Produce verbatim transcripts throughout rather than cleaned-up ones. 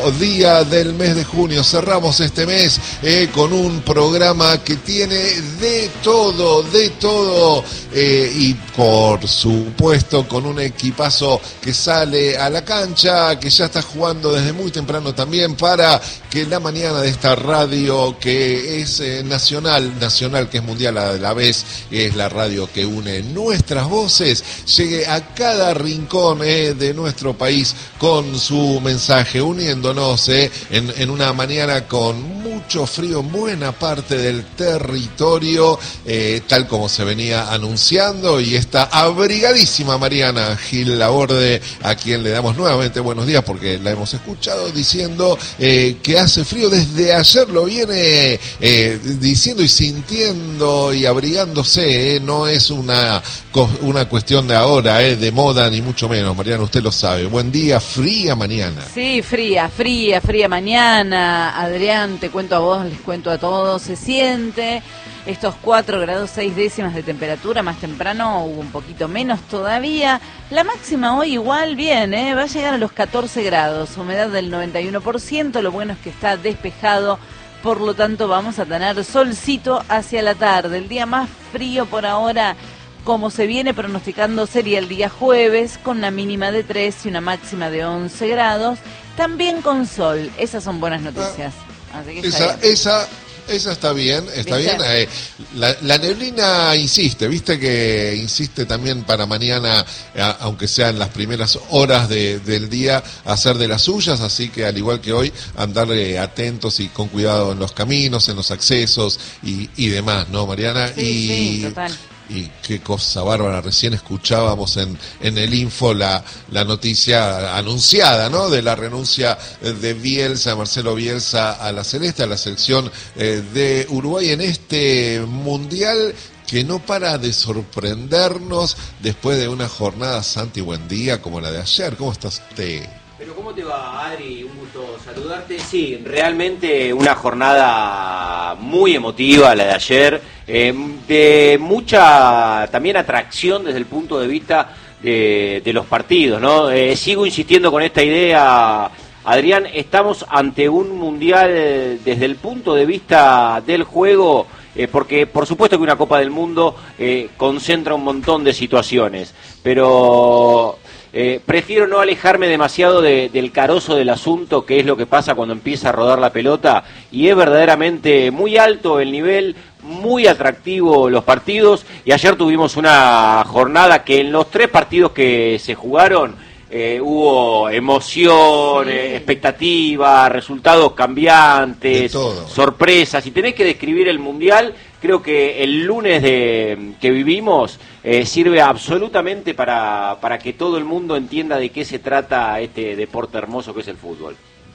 Día del mes de junio, cerramos este mes eh, con un programa que tiene de todo, de todo eh, y por supuesto con un equipazo que sale a la cancha, que ya está jugando desde muy temprano también para que la mañana de esta radio que es eh, nacional, nacional que es mundial a la vez, es la radio que une nuestras voces, llegue a cada rincón eh, de nuestro país con su mensaje, uniendo Eh, en, en una mañana con mucho frío en buena parte del territorio, eh, tal como se venía anunciando, y está abrigadísima Mariana Gil Laborde, a quien le damos nuevamente buenos días porque la hemos escuchado diciendo eh, que hace frío desde ayer, lo viene eh, diciendo y sintiendo y abrigándose, eh, no es una, una cuestión de ahora, eh, de moda ni mucho menos. Mariana, usted lo sabe. Buen día, fría mañana. Sí, fría, fría, fría mañana. Adrián, te cuento a vos, les cuento a todos, se siente estos cuatro grados seis décimas de temperatura. Más temprano hubo un poquito menos todavía. La máxima hoy igual bien, ¿eh? Va a llegar a los catorce grados, humedad del noventa y uno por ciento, lo bueno es que está despejado, por lo tanto vamos a tener solcito hacia la tarde. El día más frío por ahora, como se viene pronosticando, sería el día jueves, con una mínima de tres y una máxima de once grados, también con sol. Esas son buenas noticias. Así que esa, esa, esa está bien, está ¿Viste? bien. Eh, la, la neblina insiste, viste que insiste también para mañana, a, aunque sea en las primeras horas de, del día, hacer de las suyas, así que al igual que hoy, andar eh, atentos y con cuidado en los caminos, en los accesos y, y demás, ¿no, Mariana? Sí, y, sí, total. Y qué cosa bárbara, recién escuchábamos en, en el info la, la noticia anunciada, ¿no? De la renuncia de Bielsa, Marcelo Bielsa, a la Celeste, a la selección eh, de Uruguay en este mundial que no para de sorprendernos después de una jornada, Santi, buen día, como la de ayer. ¿Cómo está usted? Pero ¿cómo te va, Adri? Un gusto saludarte. Sí, realmente una jornada muy emotiva la de ayer, eh, de mucha también atracción desde el punto de vista de, de los partidos, ¿no? Eh, sigo insistiendo con esta idea, Adrián, estamos ante un mundial desde el punto de vista del juego, eh, porque por supuesto que una Copa del Mundo eh, concentra un montón de situaciones, pero Eh, prefiero no alejarme demasiado de, del carozo del asunto, que es lo que pasa cuando empieza a rodar la pelota, y es verdaderamente muy alto el nivel, muy atractivo los partidos, y ayer tuvimos una jornada que en los tres partidos que se jugaron eh, hubo emoción, sí. eh, expectativa, resultados cambiantes, sorpresas. Si tenés que describir el Mundial, creo que el lunes de, que vivimos eh, sirve absolutamente para, para que todo el mundo entienda de qué se trata este deporte hermoso que es el fútbol.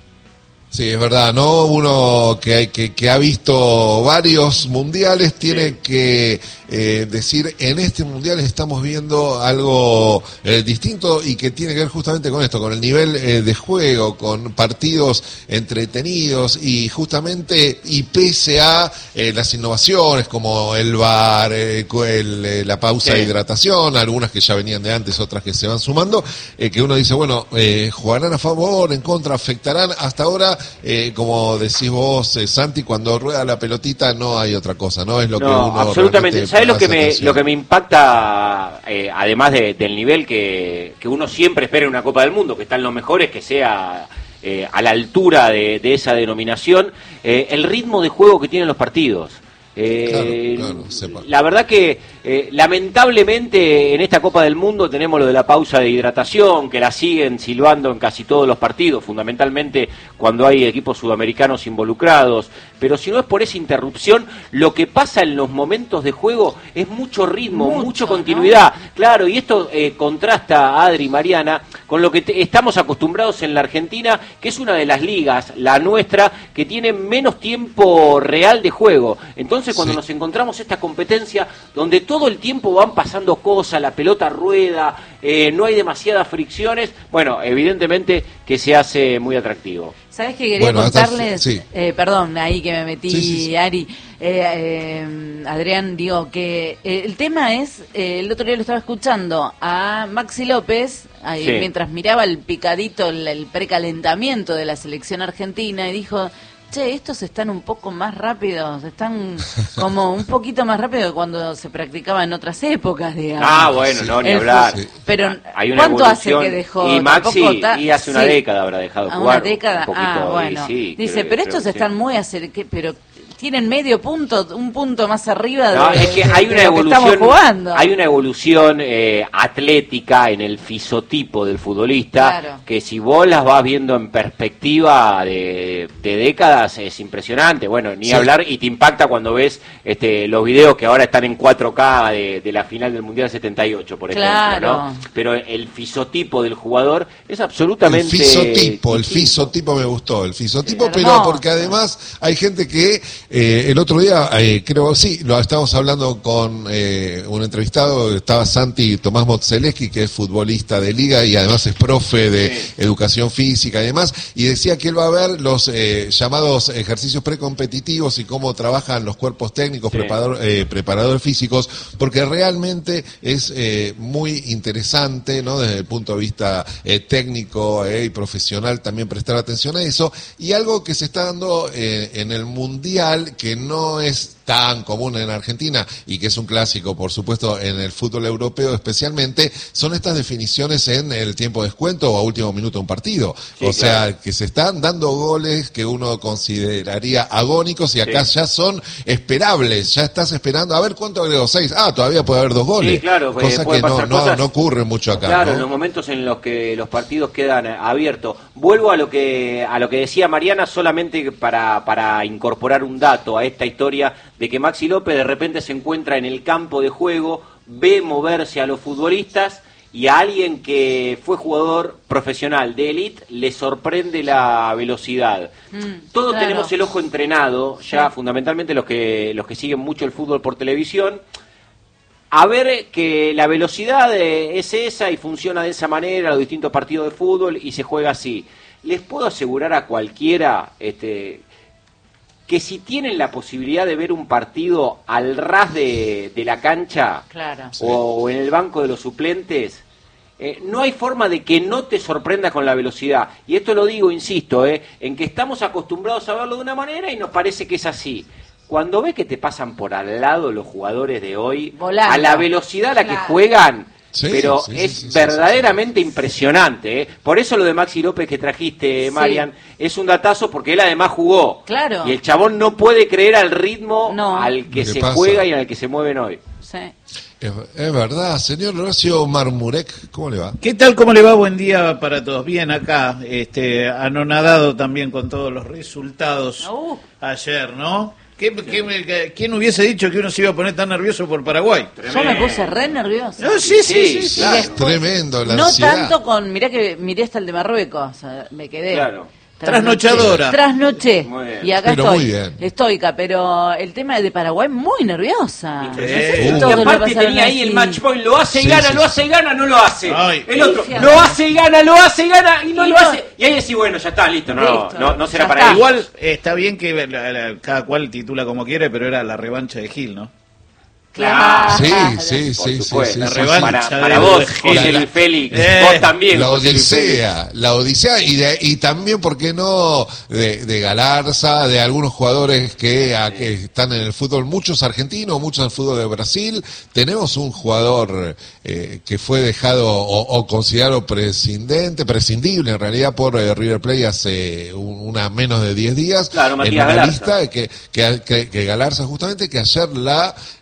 Sí, es verdad, ¿no? Uno que, que, que ha visto varios mundiales tiene sí. que eh, decir, en este mundial estamos viendo algo eh, distinto y que tiene que ver justamente con esto, con el nivel eh, de juego, con partidos entretenidos y justamente, y pese a eh, las innovaciones como el V A R, eh, el, eh, la pausa sí. de hidratación, algunas que ya venían de antes, otras que se van sumando, eh, que uno dice, bueno, eh, jugarán a favor, en contra, afectarán. Hasta ahora, Eh, como decís vos, eh, Santi, cuando rueda la pelotita no hay otra cosa, ¿no? Es lo no, que uno absolutamente. ¿Sabes lo que me atención? lo que me impacta, eh, además de, del nivel que, que uno siempre espera en una Copa del Mundo, que están los mejores, que sea eh, a la altura de, de esa denominación, eh, el ritmo de juego que tienen los partidos. Eh, claro, claro, sepa. La verdad que eh, lamentablemente en esta Copa del Mundo tenemos lo de la pausa de hidratación, que la siguen silbando en casi todos los partidos, fundamentalmente cuando hay equipos sudamericanos involucrados, pero si no es por esa interrupción, lo que pasa en los momentos de juego es mucho ritmo, mucho, mucha continuidad, ¿no? Claro, y esto eh, contrasta, Adri, Mariana, con lo que te, estamos acostumbrados en la Argentina, que es una de las ligas, la nuestra, que tiene menos tiempo real de juego. Entonces entonces cuando Sí. nos encontramos esta competencia donde todo el tiempo van pasando cosas, la pelota rueda, eh, no hay demasiadas fricciones, bueno, evidentemente que se hace muy atractivo. ¿Sabes qué quería Bueno, hasta el- contarles? sí. Eh, perdón, ahí que me metí, Sí, sí, sí. Ari. Eh, eh, Adrián, digo que eh, el tema es, eh, el otro día lo estaba escuchando a Maxi López, ahí, Sí. mientras miraba el picadito, el, el precalentamiento de la selección argentina, y dijo... Che, estos están un poco más rápidos, están como un poquito más rápido que cuando se practicaba en otras épocas, digamos. Ah, bueno, no, ni El hablar. fútbol. Pero, Hay una ¿cuánto hace evolución. que dejó? Y Maxi, Tampoco ta- y hace una sí. década habrá dejado A jugar. una década, un poquito, ah, y bueno. sí, Dice, creo- pero creo estos que sí. están muy acercados, pero tienen medio punto, un punto más arriba de, No, es que de- hay de una lo que estamos evolución, jugando. hay una evolución eh, atlética en el fisotipo del futbolista, Claro. que si vos las vas viendo en perspectiva de, de décadas es impresionante. Bueno, ni Sí. hablar, y te impacta cuando ves este, los videos que ahora están en cuatro K de, de la final del Mundial setenta y ocho, por ejemplo, Claro. ¿no? Pero el fisotipo del jugador es El absolutamente fisotipo, el distinto. fisotipo me gustó, el fisotipo, Sí. pero Hermoso. porque además hay gente que eh, el otro día, eh, creo, sí, lo estábamos hablando con eh, un entrevistado, estaba Santi Tomás Motzeleski, que es futbolista de liga y además es profe de Sí. educación física y demás, y decía que él va a ver los eh, llamados ejercicios precompetitivos y cómo trabajan los cuerpos técnicos, Sí. preparador, eh, preparadores físicos, porque realmente es eh, muy interesante, ¿no? Desde el punto de vista eh, técnico eh, y profesional también prestar atención a eso, y algo que se está dando eh, en el Mundial, que no es tan común en Argentina y que es un clásico, por supuesto, en el fútbol europeo especialmente, son estas definiciones en el tiempo de descuento o a último minuto de un partido. Sí, o sea, claro. que se están dando goles que uno consideraría agónicos y acá Sí. ya son esperables, ya estás esperando, a ver cuánto agrego, seis, ah, todavía puede haber dos goles. Sí, claro, eh, cosa puede que no, pasar no, cosas. no ocurre mucho acá. Claro, ¿no? en los momentos en los que los partidos quedan eh, abiertos. Vuelvo a lo que a lo que decía Mariana, solamente para, para incorporar un dato a esta historia de que Maxi López de repente se encuentra en el campo de juego, ve moverse a los futbolistas y a alguien que fue jugador profesional de élite le sorprende la velocidad. Mm, Todos claro. tenemos el ojo entrenado, ya Sí. fundamentalmente los que los que siguen mucho el fútbol por televisión, a ver que la velocidad eh, es esa y funciona de esa manera los distintos partidos de fútbol y se juega así. Les puedo asegurar a cualquiera este, que si tienen la posibilidad de ver un partido al ras de, de la cancha Claro. o, o en el banco de los suplentes, eh, no hay forma de que no te sorprenda con la velocidad. Y esto lo digo, insisto, eh, en que estamos acostumbrados a verlo de una manera y nos parece que es así. Cuando ves que te pasan por al lado los jugadores de hoy, Volando. a la velocidad a la que Claro. juegan, Sí, pero sí, sí, es sí, sí, verdaderamente impresionante. ¿eh? Por eso lo de Maxi López que trajiste, Sí. Marian, es un datazo porque él además jugó. Claro. Y el chabón no puede creer al ritmo No. al que ¿Qué se pasa? juega y al que se mueven hoy. Sí. Es, es verdad, señor Horacio Marmurek, ¿cómo le va? ¿Qué tal? ¿Cómo le va? Buen día para todos. Bien acá, este, anonadado también con todos los resultados Uh. ayer, ¿no? ¿Qué, qué- ¿Quién hubiese dicho que uno se iba a poner tan nervioso por Paraguay? Yo me puse re nerviosa. No, sí, sí, sí, Sí, sí. claro. Y después- Tremendo, la No ansiedad. tanto con, mirá que miré hasta el de Marruecos, eh, me quedé. Claro. Trasnochadora. Trasnoché. Muy bien. Y acá Pero estoy. muy bien. Estoica, pero el tema de Paraguay muy nerviosa. Sí. Uh. Todos Y le aparte pasaron tenía ahí así. el match point, lo hace y Sí, gana, sí, lo sí. hace y gana, no lo hace. Ay. El otro, Pifiado. lo hace y gana, lo hace y gana y no Y lo no- hace. Y ahí decís, bueno, ya está, listo, no, Listo, no, no será ya para está. ellos. Igual está bien que la- la- cada cual titula como quiere, pero era la revancha de Gil, ¿no? Claro. Sí, sí, Por sí, sí, supuesto. sí, La sí, revancha Para, de- para vos, de- José la- Luis Félix, Eh, vos también. La José Luis Félix. odisea, la odisea y, de- y también, ¿por qué no?, de, de Galarza, de algunos jugadores que, a- que están en el fútbol, muchos argentinos, muchos en el fútbol de Brasil. Tenemos un jugador eh, que fue dejado o, o considerado prescindente, prescindible en realidad por eh, River Plate hace un- una menos de diez días. Claro, en Matías una Galarza. lista que, que, que, que Galarza justamente, que ayer la, eh,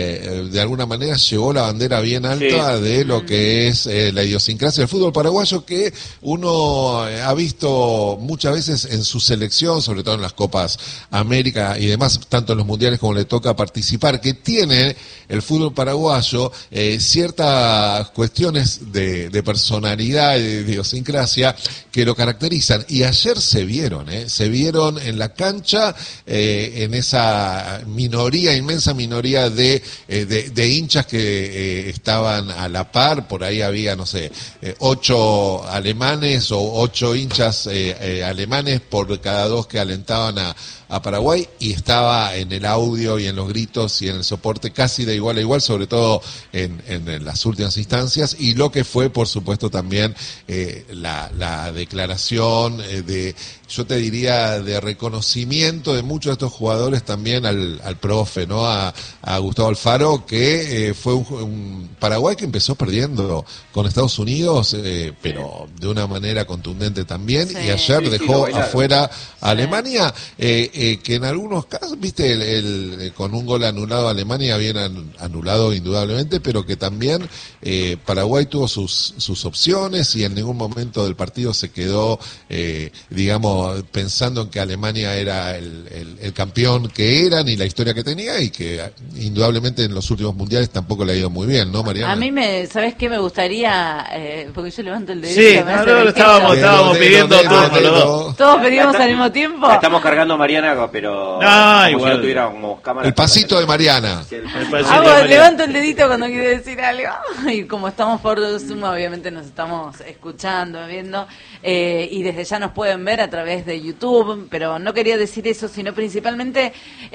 eh, de alguna manera llevó la bandera bien alta sí. de lo que es eh, la idiosincrasia del fútbol paraguayo, que uno ha visto muchas veces en su selección, sobre todo en las Copas América y demás, tanto en los mundiales como le toca participar, que tiene el fútbol paraguayo eh, ciertas cuestiones de, de personalidad y de idiosincrasia que lo caracterizan. Y ayer se vieron, eh, se vieron en la cancha, eh, en esa minoría, inmensa minoría de, eh, de, de hinchas que eh, estaban a la par. Por ahí había, no sé, eh, ocho alemanes o ocho hinchas eh, eh, alemanes por cada dos que alentaban a, a Paraguay, y estaba en el audio y en los gritos y en el soporte casi de igual a igual, sobre todo en, en, en las últimas instancias, y lo que fue, por supuesto, también eh, la, la declaración eh, de, yo te diría, de reconocimiento de muchos de estos jugadores también al, al profe, ¿no? A, a Gustavo Alfaro, que eh, fue un, un Paraguay que empezó perdiendo con Estados Unidos, eh, pero de una manera contundente también, sí. y ayer sí, dejó sí, afuera a Alemania, eh, eh, que en algunos casos, viste, el, el, con un gol anulado a Alemania, bien anulado indudablemente, pero que también eh, Paraguay tuvo sus, sus opciones y en ningún momento del partido se quedó, eh, digamos, pensando en que Alemania era el, el, el campeón que era, ni la historia que tenía, y que indudablemente en los últimos mundiales tampoco le ha ido muy bien, ¿no, Mariana? A mí, me, ¿sabes qué? Me gustaría, eh, porque yo levanto el dedo. Sí, no, no, estábamos, estábamos pidiendo turno. Todos pedimos al mismo tiempo. Estamos cargando Mariana, pero no, como igual. Si no tuviéramos cámara. El pasito de Mariana. Sí, el el pasito Hago, de Mariana. Levanto el dedito cuando quiero decir algo. Y como estamos por Zoom, obviamente nos estamos escuchando, viendo, eh, y desde ya nos pueden ver a través de YouTube, pero no quería decir eso, sino principalmente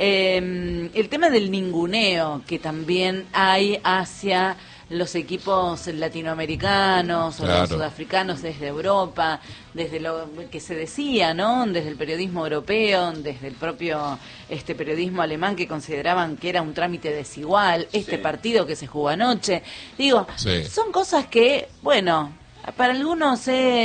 eh, el tema del ninguneo que también hay hacia los equipos latinoamericanos o claro. los sudafricanos desde Europa, desde lo que se decía, ¿no? Desde el periodismo europeo, desde el propio este periodismo alemán, que consideraban que era un trámite desigual, este sí. partido que se jugó anoche. Digo, sí. son cosas que, bueno, para algunos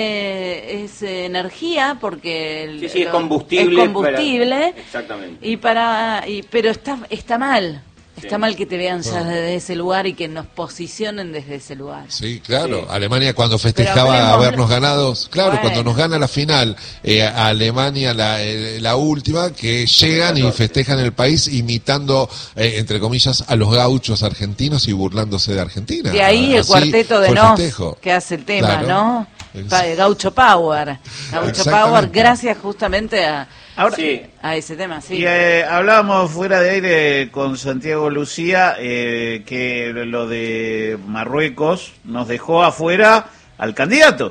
es, es energía, porque el, sí, sí, es combustible, es combustible para, exactamente. Y para, y, pero está, está mal. Está sí. mal que te vean ya desde ese lugar y que nos posicionen desde ese lugar. Sí, claro. Sí. Alemania cuando festejaba habernos ganado, claro, bueno. cuando nos gana la final, eh, a Alemania la, eh, la última, que llegan y festejan el país imitando, eh, entre comillas, a los gauchos argentinos y burlándose de Argentina. De ahí el Así cuarteto de Nos, que hace el tema, claro. ¿no? Gaucho Power. Gaucho Power, gracias justamente a... Ahora, sí. a ese tema, sí. Y eh, hablábamos fuera de aire con Santiago Lucía eh, que lo de Marruecos nos dejó afuera al candidato,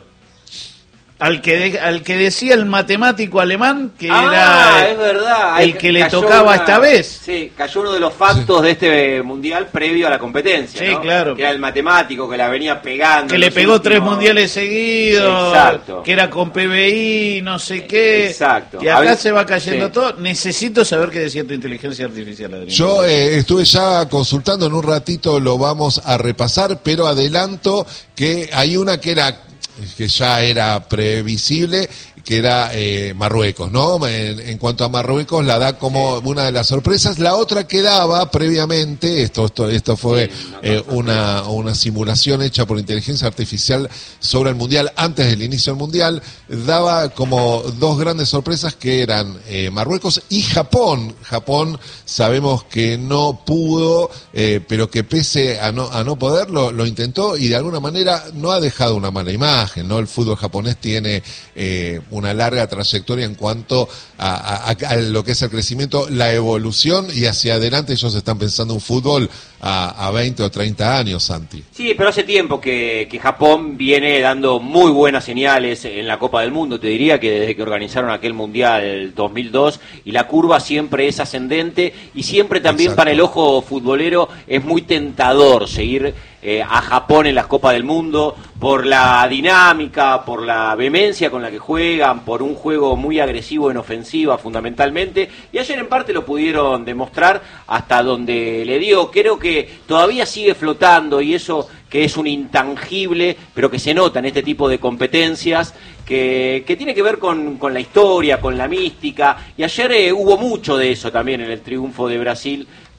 al que de, al que decía el matemático alemán que ah, era es verdad. el que le tocaba una, esta vez. Sí, cayó uno de los factos sí. de este mundial previo a la competencia. Sí, ¿no? claro. Que era el matemático que la venía pegando. Que le pegó últimos... tres mundiales seguidos. Exacto. Que era con P B I, no sé qué. Exacto. Y acá ver, se va cayendo sí. todo. Necesito saber qué decía tu inteligencia artificial, Adrián. Yo eh, estuve ya consultando, en un ratito lo vamos a repasar, pero adelanto que hay una que era que ya era previsible, que era eh, Marruecos, ¿no? En, en cuanto a Marruecos, la da como sí. una de las sorpresas. La otra que daba previamente, esto esto, esto fue sí, no, eh, una, una simulación hecha por inteligencia artificial sobre el Mundial, antes del inicio del Mundial, daba como dos grandes sorpresas que eran eh, Marruecos y Japón. Japón sabemos que no pudo, eh, pero que pese a no, a no poder, lo, lo intentó y de alguna manera no ha dejado una mala imagen, ¿no? El fútbol japonés tiene eh, una larga trayectoria en cuanto a, a, a lo que es el crecimiento, la evolución, y hacia adelante ellos están pensando un fútbol a, a veinte o treinta años, Santi. Sí, pero hace tiempo que, que Japón viene dando muy buenas señales en la Copa del Mundo. Te diría que desde que organizaron aquel Mundial dos mil dos, y la curva siempre es ascendente, y siempre también Exacto. para el ojo futbolero es muy tentador seguir eh, a Japón en las Copas del Mundo por la dinámica, por la vehemencia con la que juegan, por un juego muy agresivo en ofensiva fundamentalmente, y ayer en parte lo pudieron demostrar hasta donde le dio. Creo que todavía sigue flotando, y eso que es un intangible, pero que se nota en este tipo de competencias, que, que tiene que ver con, con la historia, con la mística, y ayer eh, hubo mucho de eso también en el triunfo de Brasil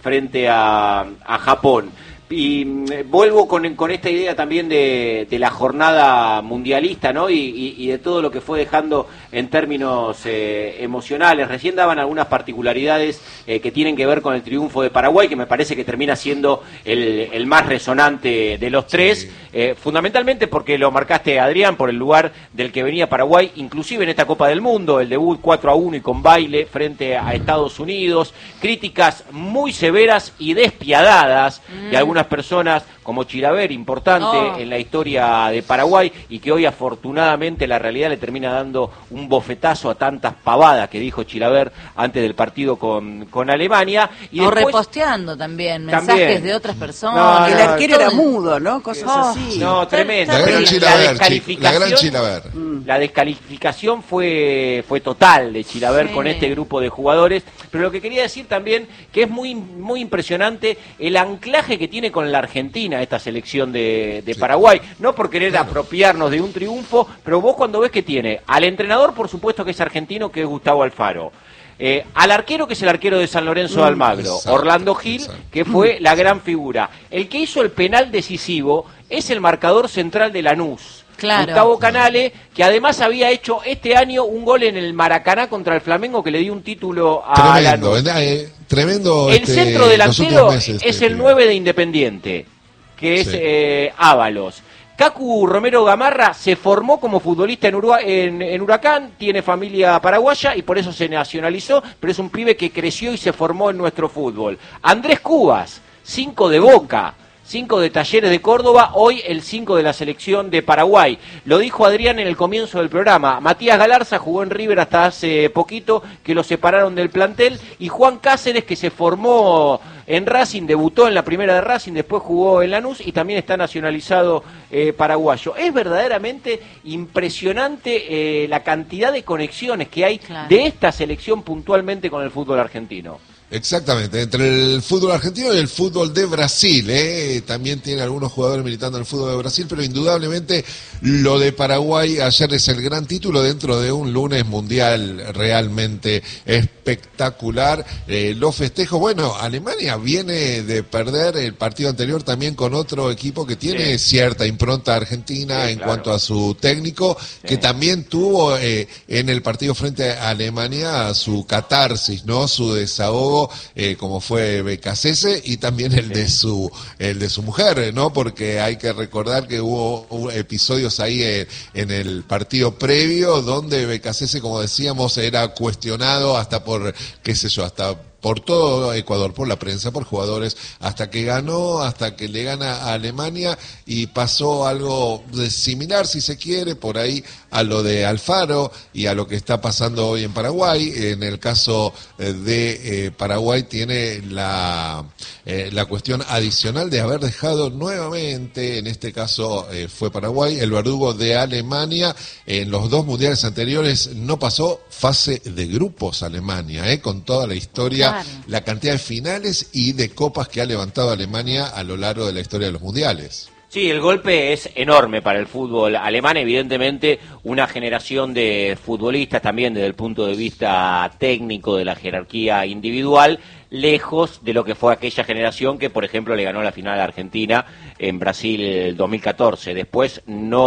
frente a, a Japón. Y mm, vuelvo con, con esta idea también de, de la jornada mundialista, ¿no? Y, y, y de todo lo que fue dejando en términos eh, emocionales. Recién daban algunas particularidades eh, que tienen que ver con el triunfo de Paraguay, que me parece que termina siendo el, el más resonante de los tres, sí. eh, fundamentalmente porque lo marcaste, Adrián, por el lugar del que venía Paraguay, inclusive en esta Copa del Mundo, el debut cuatro a uno y con baile frente a Estados Unidos, críticas muy severas y despiadadas mm. de algunas personas como Chilaver, importante oh. en la historia de Paraguay, y que hoy afortunadamente la realidad le termina dando un bofetazo a tantas pavadas que dijo Chilaver antes del partido con, con Alemania. Y o después, reposteando también, mensajes también. de otras personas. No, no, el arquero todo. era mudo, ¿no? Cosas oh. así. No, tremendo. La gran Chilaver, la gran Chilaver. La descalificación fue, fue total de Chilaver sí. con este grupo de jugadores. Pero lo que quería decir también, que es muy, muy impresionante el anclaje que tiene con la Argentina esta selección de, de sí. Paraguay. No por querer claro. apropiarnos de un triunfo, pero vos cuando ves que tiene al entrenador, por supuesto que es argentino, que es Gustavo Alfaro. Eh, al arquero, que es el arquero de San Lorenzo de Almagro, exacto, Orlando Gil, exacto. que fue la gran figura. El que hizo el penal decisivo es el marcador central de Lanús. Claro. Gustavo Canale, que además había hecho este año un gol en el Maracaná contra el Flamengo que le dio un título a tremendo, Lanús. Eh, tremendo. El este, centro delantero meses, es este, el nueve de Independiente, que es sí. eh, Ábalos. Cacu Romero Gamarra se formó como futbolista en, Uruguay, en, en Huracán, tiene familia paraguaya y por eso se nacionalizó, pero es un pibe que creció y se formó en nuestro fútbol. Andrés Cubas, cinco de Boca, cinco de Talleres de Córdoba, hoy el cinco de la selección de Paraguay. Lo dijo Adrián en el comienzo del programa. Matías Galarza jugó en River hasta hace poquito, que lo separaron del plantel, y Juan Cáceres, que se formó en Racing, debutó en la primera de Racing, después jugó en Lanús y también está nacionalizado eh, paraguayo. Es verdaderamente impresionante eh, la cantidad de conexiones que hay claro. de esta selección puntualmente con el fútbol argentino. Exactamente, entre el fútbol argentino y el fútbol de Brasil, ¿eh? También tiene algunos jugadores militando en el fútbol de Brasil, pero indudablemente lo de Paraguay ayer es el gran título dentro de un lunes mundial realmente espectacular. Eh, los festejos, bueno, Alemania viene de perder el partido anterior también con otro equipo que tiene sí. cierta impronta argentina sí, en claro. cuanto a su técnico, sí. que también tuvo eh, en el partido frente a Alemania su catarsis, ¿no? Su desahogo. Eh, como fue Becasese y también el de su el de su mujer, ¿no? Porque hay que recordar que hubo, hubo episodios ahí eh, en el partido previo donde Becasese, como decíamos, era cuestionado hasta por, qué sé yo, hasta por todo Ecuador, por la prensa, por jugadores, hasta que ganó, hasta que le gana a Alemania, y pasó algo de similar, si se quiere, por ahí a lo de Alfaro y a lo que está pasando hoy en Paraguay. En el caso de eh, Paraguay tiene la, eh, la cuestión adicional de haber dejado nuevamente, en este caso eh, fue Paraguay, el verdugo de Alemania. En los dos mundiales anteriores no pasó fase de grupos Alemania, eh, con toda la historia, claro. la cantidad de finales y de copas que ha levantado Alemania a lo largo de la historia de los mundiales. Sí, el golpe es enorme para el fútbol alemán, evidentemente una generación de futbolistas también desde el punto de vista técnico de la jerarquía individual, lejos de lo que fue aquella generación que, por ejemplo, le ganó la final a Argentina en Brasil dos mil catorce. Después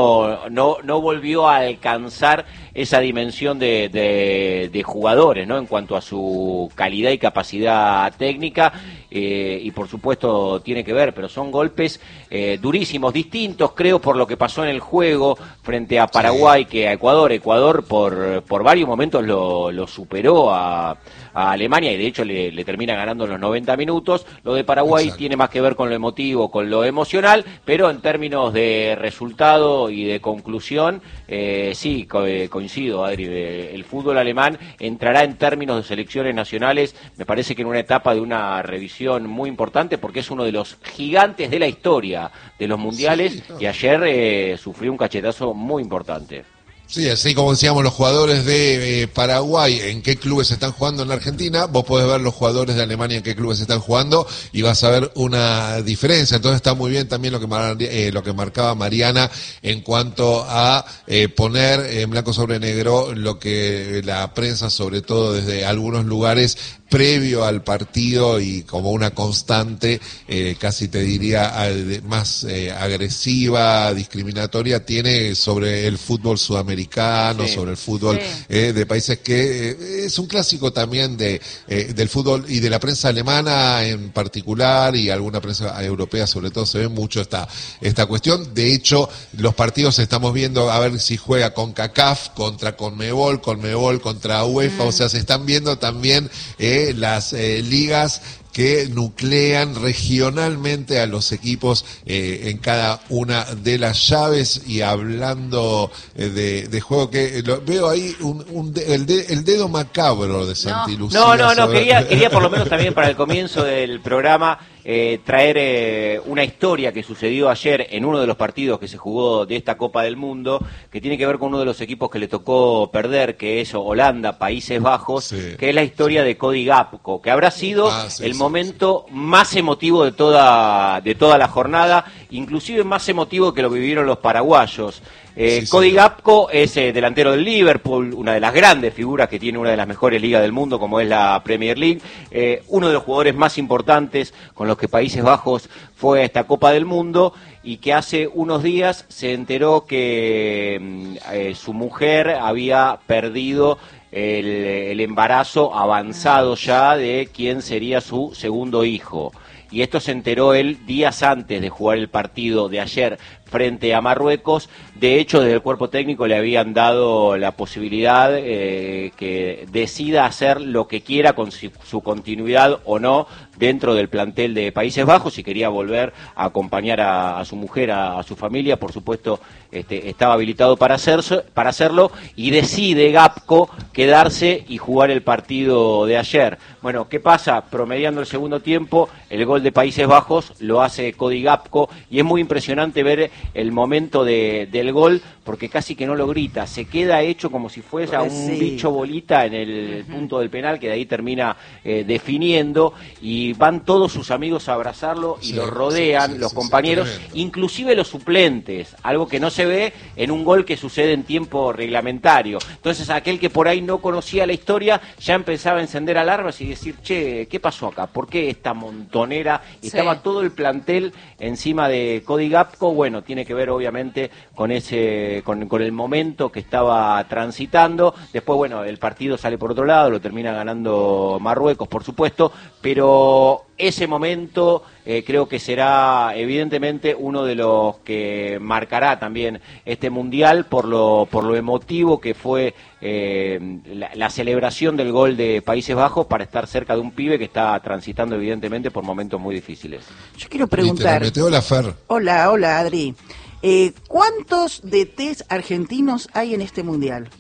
no no no volvió a alcanzar esa dimensión de, de, de jugadores, ¿no? En cuanto a su calidad y capacidad técnica, eh, y por supuesto tiene que ver, pero son golpes eh, durísimos, distintos, creo, por lo que pasó en el juego frente a Paraguay que a Ecuador. Ecuador por, por varios momentos lo, lo superó a, a Alemania y de hecho le, le termina ganando en los noventa minutos. Lo de Paraguay Exacto. tiene más que ver con lo emotivo, con lo emocional, pero en términos de resultado y de conclusión, eh, sí, co- coincido, Adri, el fútbol alemán entrará en términos de selecciones nacionales, me parece que en una etapa de una revisión muy importante, porque es uno de los gigantes de la historia de los mundiales, sí, no. y ayer eh, sufrió un cachetazo muy importante. Sí, así como decíamos los jugadores de eh, Paraguay en qué clubes están jugando en la Argentina, vos podés ver los jugadores de Alemania en qué clubes están jugando y vas a ver una diferencia. Entonces está muy bien también lo que mar, eh, lo que marcaba Mariana en cuanto a eh, poner en blanco sobre negro lo que la prensa, sobre todo desde algunos lugares, previo al partido y como una constante, eh, casi te diría más eh, agresiva, discriminatoria, tiene sobre el fútbol sudamericano, sí. sobre el fútbol sí. eh, de países que eh, es un clásico también de eh, del fútbol y de la prensa alemana en particular y alguna prensa europea sobre todo se ve mucho esta esta cuestión. De hecho, los partidos estamos viendo a ver si juega con CONCACAF contra CONMEBOL, CONMEBOL contra UEFA, mm. o sea, se están viendo también eh, las eh, ligas que nuclean regionalmente a los equipos eh, en cada una de las llaves. Y hablando eh, de, de juego, que lo, veo ahí un, un de, el, de, el dedo macabro de Santi no. Lucía. No, no, no, sobre... quería, quería por lo menos también para el comienzo del programa eh, traer eh, una historia que sucedió ayer en uno de los partidos que se jugó de esta Copa del Mundo, que tiene que ver con uno de los equipos que le tocó perder, que es Holanda, Países Bajos, sí. que es la historia de Cody Gakpo, que habrá sido ah, sí, el sí, momento sí. más emotivo de toda, de toda la jornada, inclusive más emotivo que lo vivieron los paraguayos. Eh, sí, Cody sí. Gakpo es eh, delantero del Liverpool, una de las grandes figuras que tiene una de las mejores ligas del mundo, como es la Premier League, eh, uno de los jugadores más importantes con los que Países Bajos fue a esta Copa del Mundo, y que hace unos días se enteró que eh, su mujer había perdido el, el embarazo avanzado ya de quien sería su segundo hijo. Y esto se enteró él días antes de jugar el partido de ayer frente a Marruecos. De hecho, desde el cuerpo técnico le habían dado la posibilidad eh, que decida hacer lo que quiera con su, su continuidad o no dentro del plantel de Países Bajos. Si quería volver a acompañar a, a su mujer, a, a su familia, por supuesto, este, estaba habilitado para, hacerse, para hacerlo, y decide Gakpo quedarse y jugar el partido de ayer. Bueno, ¿qué pasa? Promediando el segundo tiempo, el gol de Países Bajos lo hace Cody Gakpo, y es muy impresionante ver el momento de, del gol, porque casi que no lo grita, se queda hecho como si fuese pues un sí. bicho bolita en el uh-huh. punto del penal, que de ahí termina eh, definiendo, y van todos sus amigos a abrazarlo y sí, lo rodean, sí, sí, los sí, compañeros, sí, inclusive los suplentes, algo que no se ve en un gol que sucede en tiempo reglamentario. Entonces aquel que por ahí no conocía la historia ya empezaba a encender alarmas y decir, che, ¿qué pasó acá? ¿Por qué esta montonera? Y sí. estaba todo el plantel encima de Cody Gakpo. Bueno, tiene que ver obviamente con ese con, con el momento que estaba transitando. Después, bueno, el partido sale por otro lado, lo termina ganando Marruecos, por supuesto, pero ese momento eh, creo que será evidentemente uno de los que marcará también este mundial por lo por lo emotivo que fue eh, la, la celebración del gol de Países Bajos para estar cerca de un pibe que está transitando evidentemente por momentos muy difíciles. Yo quiero preguntar. Hola, Fer. Hola, hola, Adri. Eh, ¿Cuántos D Ts argentinos hay en este mundial?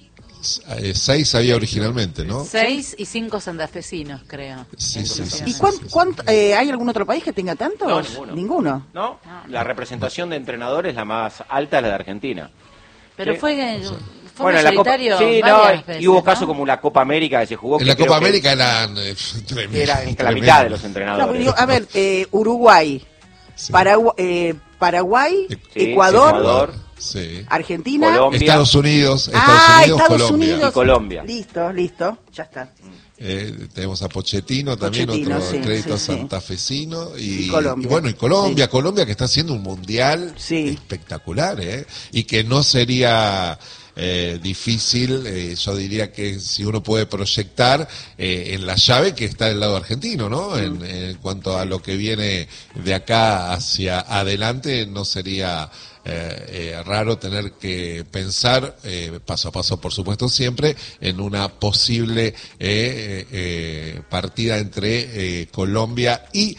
Seis había originalmente, ¿no? Seis y cinco santafesinos, creo. Sí, sí, sí, ¿Y cuánto, cuánto, eh, hay algún otro país que tenga tantos? No, ninguno. ¿Ninguno? No, la representación de entrenadores, la más alta es la de Argentina. Pero ¿Sí? fue... Fue bueno, la Copa, sí, no, veces, y hubo ¿no? casos como la Copa América que se jugó. En que la Copa que América eran eh, tremendo, era en la mitad de los entrenadores. No, a ver, eh, Uruguay, sí. Paragu eh, Paraguay, sí, Ecuador, Ecuador sí. Argentina, Colombia, Estados Unidos, Estados ah, Unidos, Estados Colombia. Unidos. Y Colombia. Listo, listo, ya está. Eh, tenemos a Pochettino también, Pochettino, otro sí, crédito sí, santafesino y, y, Colombia. y bueno, y Colombia, sí. Colombia que está haciendo un mundial sí. espectacular, ¿eh? Y que no sería eh, difícil, eh, yo diría que si uno puede proyectar eh, en la llave que está del lado argentino, ¿no? Mm. En, en cuanto a lo que viene de acá hacia adelante, no sería Eh, eh, raro tener que pensar eh, paso a paso, por supuesto, siempre en una posible eh, eh, partida entre eh, Colombia y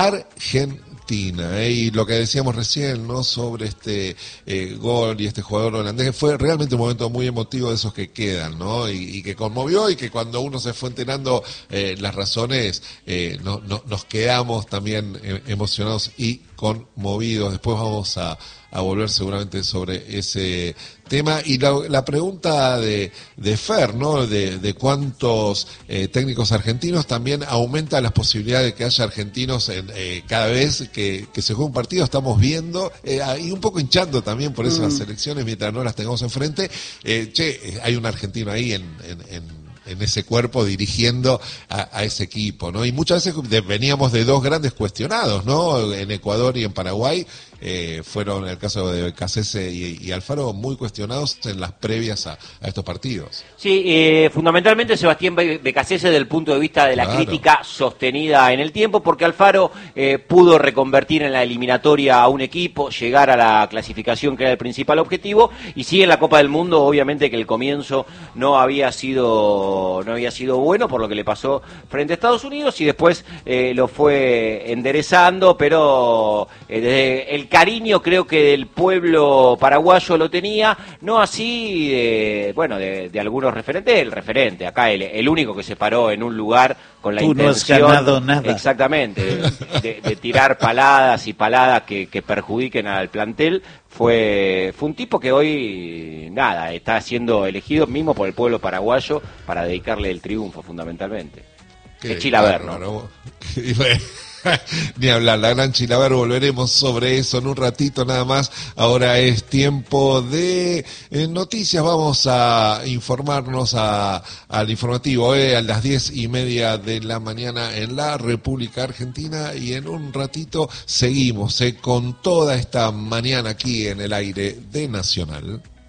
Argentina. Eh, y lo que decíamos recién, ¿no? Sobre este eh, gol y este jugador holandés, fue realmente un momento muy emotivo de esos que quedan, ¿no? Y, y que conmovió, y que cuando uno se fue enterando eh, las razones, eh, no, no, nos quedamos también eh, emocionados y conmovidos. Después vamos a, a volver seguramente sobre ese tema. Y la, la pregunta de, de Fer, ¿no? De, de cuántos eh, técnicos argentinos, también aumenta las posibilidades de que haya argentinos en, eh, cada vez que, que se juega un partido. Estamos viendo, eh, y un poco hinchando también por esas mm. elecciones mientras no las tengamos enfrente. Eh, che, hay un argentino ahí en, en, en en ese cuerpo dirigiendo a, a ese equipo, ¿no? Y muchas veces de, veníamos de dos grandes cuestionados, ¿no? En Ecuador y en Paraguay, eh, fueron, en el caso de Becasese y, y Alfaro, muy cuestionados en las previas a, a estos partidos. Sí, eh, fundamentalmente Sebastián Becasese desde el punto de vista de la claro. crítica sostenida en el tiempo, porque Alfaro eh, pudo reconvertir en la eliminatoria a un equipo, llegar a la clasificación que era el principal objetivo, y sí en la Copa del Mundo, obviamente que el comienzo no había sido no había sido bueno por lo que le pasó frente a Estados Unidos, y después eh, lo fue enderezando, pero eh, desde el cariño creo que del pueblo paraguayo lo tenía, no así de, bueno, de, de algunos referentes, el referente, acá el, el único que se paró en un lugar con la Tú intención, no has ganado nada. Exactamente, de, de, de tirar paladas y paladas que, que perjudiquen al plantel, fue fue un tipo que hoy, nada, está siendo elegido mismo por el pueblo paraguayo para dedicarle el triunfo fundamentalmente. Qué es Chilaver, claro, ¿no? ¿no? Ni hablar, la gran Chilaver, volveremos sobre eso en un ratito nada más. Ahora es tiempo de eh, noticias, vamos a informarnos a, al informativo, eh, a las diez y media de la mañana en la República Argentina, y en un ratito seguimos eh, con toda esta mañana aquí en el aire de Nacional.